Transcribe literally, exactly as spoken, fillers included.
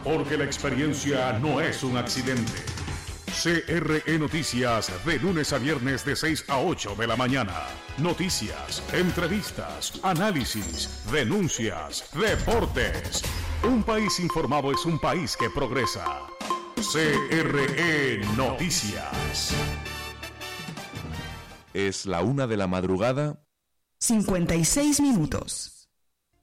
porque la experiencia no es un accidente. C R E Noticias, de lunes a viernes de seis a ocho de la mañana. Noticias, entrevistas, análisis, denuncias, deportes. Un país informado es un país que progresa. C R E Noticias. Es la una de la madrugada. cincuenta y seis minutos.